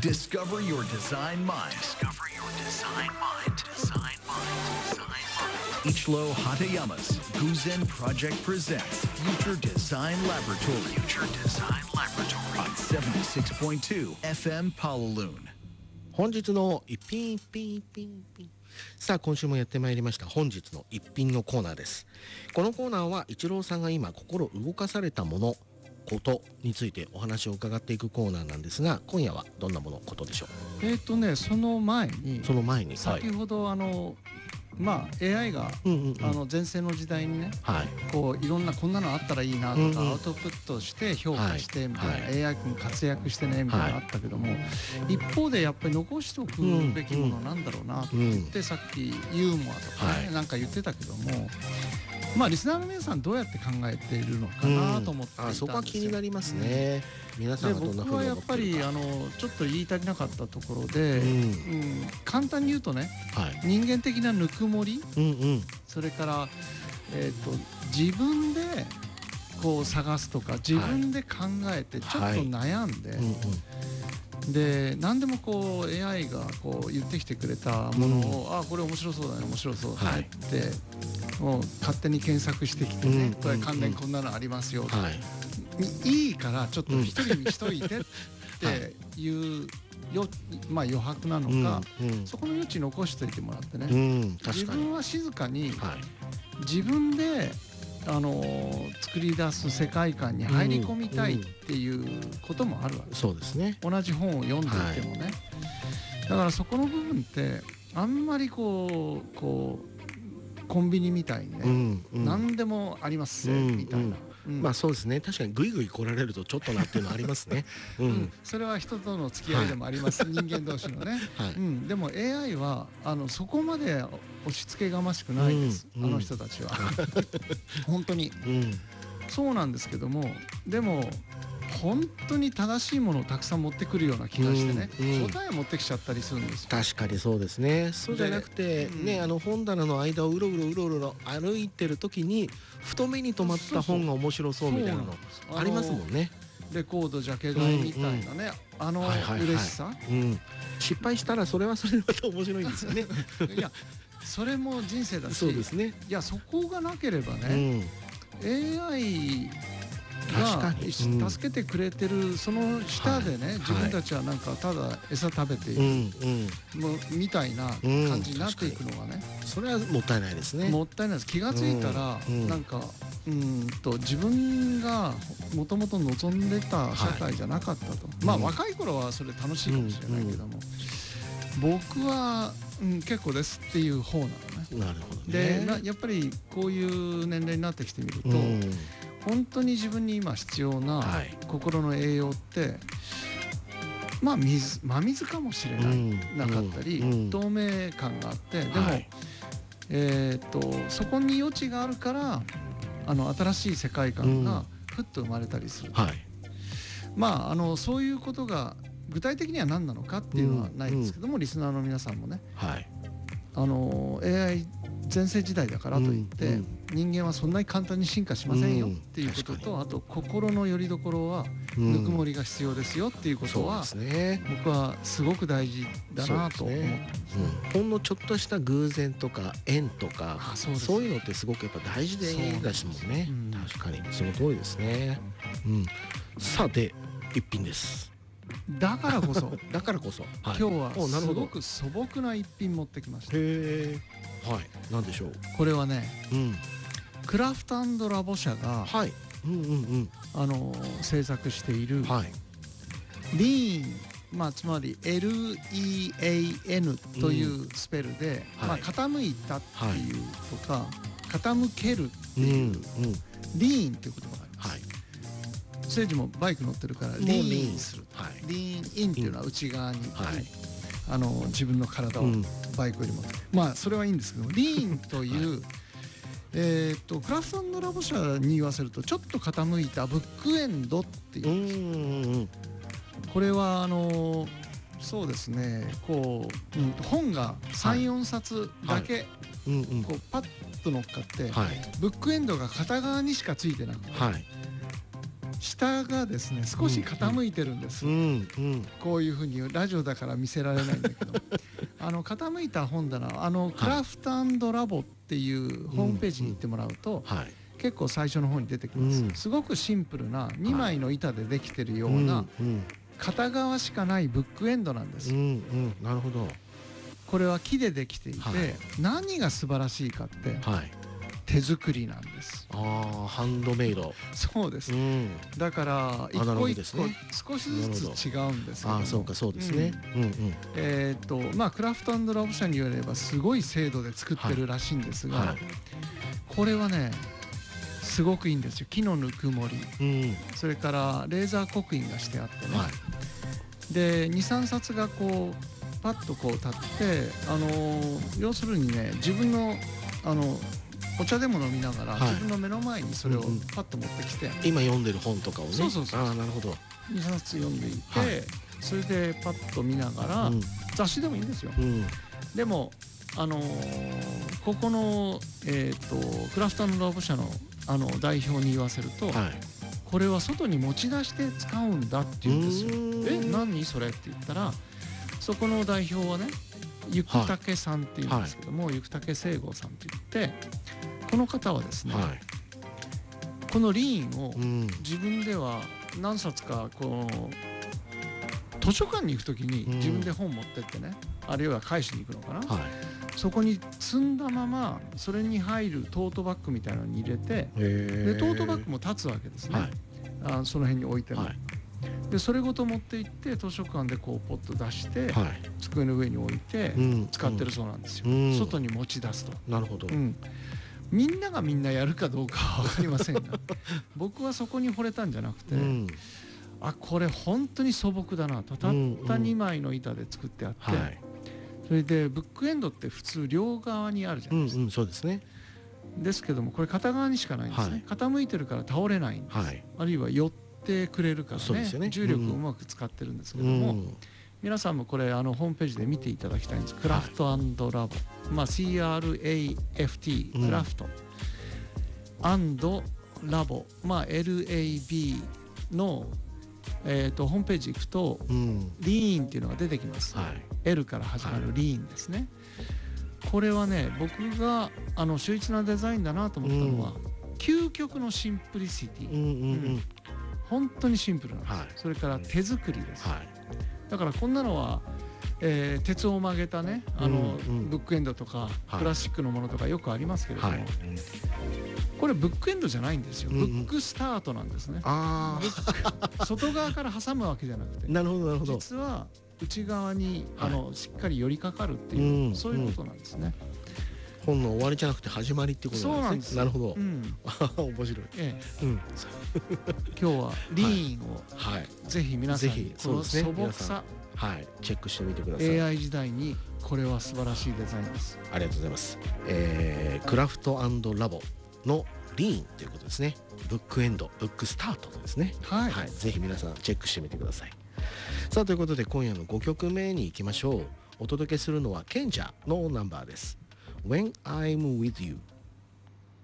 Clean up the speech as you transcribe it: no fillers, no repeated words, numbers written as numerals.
Discover your design mind. Discover your design mind. Design mind. Design mind. Ichiro Hatayama's Guzen Project presents Future Design Laboratory. Future Design Laboratory on 76.2 FM Pawaloon. 本日の一品ピンピンピン。さあ今週もやってまいりました本日の一品のコーナーです。このコーナーはイチローさんが今心動かされたものことについてお話を伺っていくコーナーなんですが、今夜はどんなものことでしょう。 その前に先ほどAI が前世の時代にね、こういろんなこんなのあったらいいなとかアウトプットして評価してみたいな、AI 君活躍してねみたいなのあったけども、一方でやっぱり残しておくべきものなんだろうなって言って、さっきユーモアとかねなんか言ってたけども、リスナーの皆さんどうやって考えているのかなと思っていたんですよ。 そこは気になりますね。皆さんがどんな風に思ってるか。僕はやっぱりちょっと言い足りなかったところで、簡単に言うとね、人間的なぬくもり、それから、自分でこう探すとか自分で考えてちょっと悩んで、で何でもこう AI がこう言ってきてくれたものを、これ面白そうだね面白そうだねってもう勝手に検索してきてね、これ関連こんなのありますよと、いいからちょっと一人にしといてっていう余白なのか、そこの余地残しておいてもらってね、自分は静かに自分で作り出す世界観に入り込みたいっていうこともあるわけです。 そうですね。 同じ本を読んでいてもね、だからそこの部分ってあんまりこうコンビニみたいにね、何でもありますみたいな、 そうですね。確かにグイグイ来られるとちょっとなっていうのはありますね。 それは人との付き合いでもあります、人間同士のね、でも AI はそこまで押し付けがましくないです、あの人たちは本当に、そうなんですけども、でも本当に正しいものをたくさん持ってくるような気がしてね、答えを持ってきちゃったりするんですよ。 確かにそうですね。そうじゃなくてね、本棚の間をうろうろ歩いてる時にふと目に留まった本が面白そうみたいなのありますもんね。 レコードジャケ買いみたいなね、嬉しさ、 失敗したらそれはそれでまた面白いんですよね。 いやそれも人生だし、 そうですね。 いやそこがなければね、AIが助けてくれてるその下でね、自分たちはなんかただ餌食べているみたいな感じになっていくのがね、 それはもったいないですね。 もったいないです。気がついたらなんか自分がもともと望んでた社会じゃなかったと。若い頃はそれ楽しいかもしれないけども、僕は結構ですっていう方なのね。 なるほどね。 でやっぱりこういう年齢になってきてみると、本当に自分に今必要な心の栄養って真水かもしれなかったり、透明感があって、でもそこに余地があるから新しい世界観がふっと生まれたりする、そういうことが具体的には何なのかっていうのはないですけども、リスナーの皆さんもね、AI 全盛時代だからといって人間はそんなに簡単に進化しませんよっていうことと、あと心の拠り所はぬくもりが必要ですよっていうことは、僕はすごく大事だなと思ってますね。 ほんのちょっとした偶然とか縁とか、そういうのってすごくやっぱ大事でだしもんね。確かにその通りですね。さて一品です。 だからこそ今日はすごく素朴な一品持ってきました。 何でしょう。 これはね、クラフト&ラボ社が制作しているリーン、つまり LEAN というスペルで、傾いたっていうとか傾けるっていうリーンっていう言葉があります。聖司もバイク乗ってるからリーンする、リーンインっていうのは内側に、自分の体をバイクよりも、それはいいんですけども、リーンというクラフト&ラボ社に言わせるとちょっと傾いたブックエンドっていうんです。これはそうですね、こう、本が 3,4 冊だけこうパッと乗っかって、ブックエンドが片側にしかついてなくて、 下がですね少し傾いてるんです、こういうふうにラジオだから見せられないんだけど傾いた本棚クラフト&ラボっていうホームページに行ってもらうと、結構最初の方に出てきます、すごくシンプルな2枚の板でできてるような片側しかないブックエンドなんです。 なるほど。 これは木でできていて、何が素晴らしいかって、手作りなんです。 ハンドメイド。 そうです、だから一個一個少しずつ違うんですけども、 そうかそうですね。 クラフト&ラボ社によればすごい精度で作ってるらしいんですが、これはねすごくいいんですよ。木のぬくもり、それからレーザー刻印がしてあってね、で 2,3 冊がこうパッとこう立って、要するにね自分のお茶でも飲みながら、自分の目の前にそれをパッと持ってきて、 今読んでる本とかをね、 そうなるほど、 2冊読んでいて、それでパッと見ながら、雑誌でもいいんですよ、でもここのクラフト&ラボ社の代表に言わせると、これは外に持ち出して使うんだって言うんですよ。何それって言ったら、そこの代表はね生武さんっていうんですけども、生武聖吾さんって言って、この方はですね、このリーンを自分では何冊かこの図書館に行く時に自分で本持ってってね、あるいは返しに行くのかな、そこに積んだままそれに入るトートバッグみたいなのに入れて、でトートバッグも立つわけですね、その辺に置いても、でそれごと持って行って図書館でこうポッと出して、机の上に置いて使ってるそうなんですよ、外に持ち出すと。 なるほど、 みんながみんなやるかどうかは分かりませんが僕はそこに惚れたんじゃなくて、これ本当に素朴だなと。たった2枚の板で作ってあって、それでブックエンドって普通両側にあるじゃないですか、 そうですね。 ですけどもこれ片側にしかないんですね、傾いてるから倒れないんです、あるいは寄ってくれるからね、重力をうまく使ってるんですけども、皆さんもこれホームページで見ていただきたいんです。クラフト&ラボ、CRAFT クラフト&ラボ、LAB のホームページ行くと、リーンっていうのが出てきます、L から始まるリーンですね、これはね僕が秀逸なデザインだなと思ったのは、究極のシンプリシティ、本当にシンプルなんです、それから手作りです、だからこんなのは、鉄を曲げたねブックエンドとか、プラスチックのものとかよくありますけれども、これブックエンドじゃないんですよ、ブックスタートなんですね。外側から挟むわけじゃなくて、 なるほどなるほど、 実は内側にしっかり寄りかかるっていう、そういうことなんですね。 本の終わりじゃなくて始まりっていうことなんですね。なるほど、面白い。 今日はリーンをぜひ皆さんにこの素朴さ、 チェックしてみてください。 AI 時代にこれは素晴らしいデザインです。 ありがとうございます。クラフト&ラボのリーンということですね。ブックエンド、ブックスタートですね。ぜひ皆さんチェックしてみてください。さあということで今夜の5曲目に行きましょう。お届けするのは賢者のナンバーです。When I'm with you